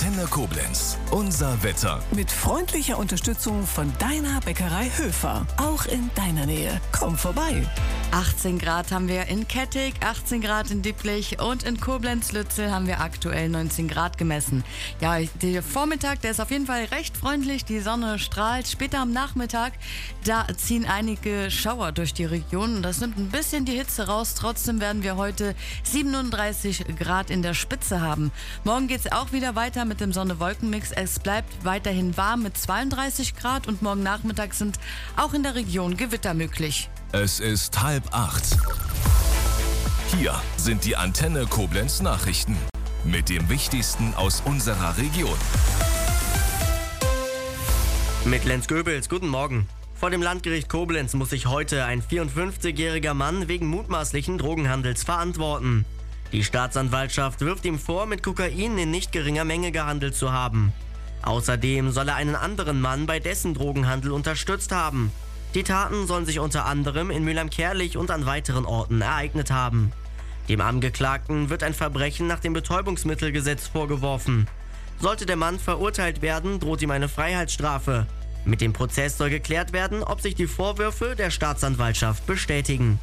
Antenne Koblenz. Unser Wetter. Mit freundlicher Unterstützung von deiner Bäckerei Höfer. Auch in deiner Nähe. Komm vorbei. 18 Grad haben wir in Kettig, 18 Grad in Dipplich und in Koblenz-Lützel haben wir aktuell 19 Grad gemessen. Ja, der Vormittag, der ist auf jeden Fall recht freundlich, die Sonne strahlt. Später am Nachmittag, da ziehen einige Schauer durch die Region und das nimmt ein bisschen die Hitze raus. Trotzdem werden wir heute 37 Grad in der Spitze haben. Morgen geht es auch wieder weiter mit dem Sonne-Wolken-Mix. Es bleibt weiterhin warm mit 32 Grad und morgen Nachmittag sind auch in der Region Gewitter möglich. Es ist 7:30. Hier sind die Antenne Koblenz Nachrichten mit dem Wichtigsten aus unserer Region. Mit Lenz Goebels, guten Morgen. Vor dem Landgericht Koblenz muss sich heute ein 54-jähriger Mann wegen mutmaßlichen Drogenhandels verantworten. Die Staatsanwaltschaft wirft ihm vor, mit Kokain in nicht geringer Menge gehandelt zu haben. Außerdem soll er einen anderen Mann bei dessen Drogenhandel unterstützt haben. Die Taten sollen sich unter anderem in Mülheim-Kärlich und an weiteren Orten ereignet haben. Dem Angeklagten wird ein Verbrechen nach dem Betäubungsmittelgesetz vorgeworfen. Sollte der Mann verurteilt werden, droht ihm eine Freiheitsstrafe. Mit dem Prozess soll geklärt werden, ob sich die Vorwürfe der Staatsanwaltschaft bestätigen.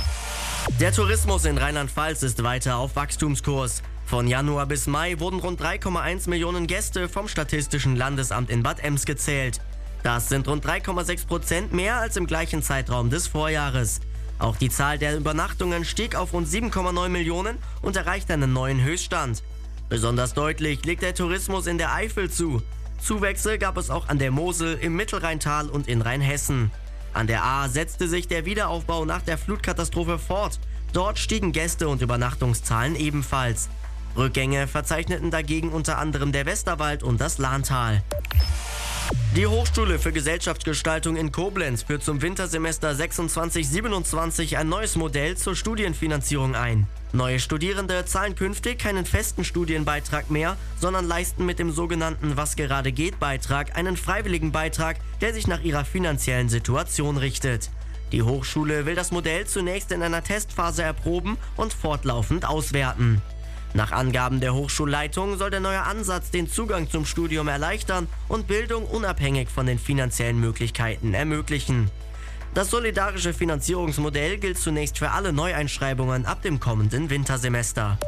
Der Tourismus in Rheinland-Pfalz ist weiter auf Wachstumskurs. Von Januar bis Mai wurden rund 3,1 Millionen Gäste vom Statistischen Landesamt in Bad Ems gezählt. Das sind rund 3,6% mehr als im gleichen Zeitraum des Vorjahres. Auch die Zahl der Übernachtungen stieg auf rund 7,9 Millionen und erreicht einen neuen Höchststand. Besonders deutlich legt der Tourismus in der Eifel zu. Zuwächse gab es auch an der Mosel, im Mittelrheintal und in Rheinhessen. An der Ahr setzte sich der Wiederaufbau nach der Flutkatastrophe fort. Dort stiegen Gäste- und Übernachtungszahlen ebenfalls. Rückgänge verzeichneten dagegen unter anderem der Westerwald und das Lahntal. Die Hochschule für Gesellschaftsgestaltung in Koblenz führt zum Wintersemester 26/27 ein neues Modell zur Studienfinanzierung ein. Neue Studierende zahlen künftig keinen festen Studienbeitrag mehr, sondern leisten mit dem sogenannten Was-gerade-geht-Beitrag einen freiwilligen Beitrag, der sich nach ihrer finanziellen Situation richtet. Die Hochschule will das Modell zunächst in einer Testphase erproben und fortlaufend auswerten. Nach Angaben der Hochschulleitung soll der neue Ansatz den Zugang zum Studium erleichtern und Bildung unabhängig von den finanziellen Möglichkeiten ermöglichen. Das solidarische Finanzierungsmodell gilt zunächst für alle Neueinschreibungen ab dem kommenden Wintersemester.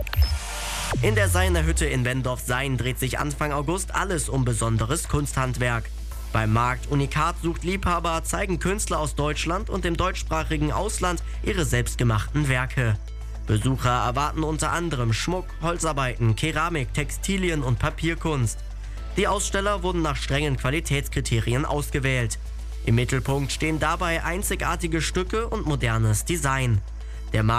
In der Seiner Hütte in Wendorf-Sayn dreht sich Anfang August alles um besonderes Kunsthandwerk. Beim Markt Unikat sucht Liebhaber zeigen Künstler aus Deutschland und dem deutschsprachigen Ausland ihre selbstgemachten Werke. Besucher erwarten unter anderem Schmuck, Holzarbeiten, Keramik, Textilien und Papierkunst. Die Aussteller wurden nach strengen Qualitätskriterien ausgewählt. Im Mittelpunkt stehen dabei einzigartige Stücke und modernes Design. Der